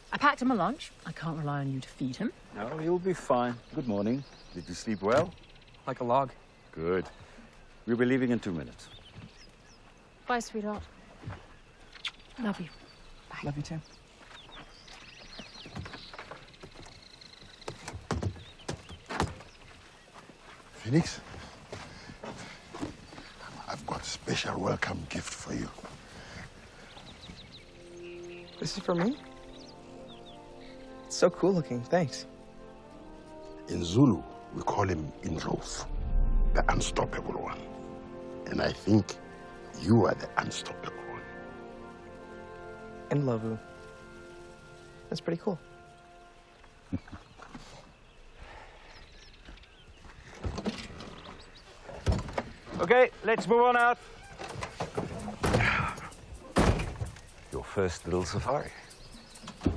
I packed him a lunch. I can't rely on you to feed him. No, he'll be fine. Good morning. Did you sleep well? Like a log. Good. We'll be leaving in 2 minutes. Bye, sweetheart. Love you. Bye. Love you too. Phoenix, I've got a special welcome gift for you. This is for me? It's so cool looking, thanks. In Zulu, we call him Indlovu, the unstoppable one. And I think you are the unstoppable one. Indlovu. That's pretty cool. Okay, let's move on out. Your first little safari.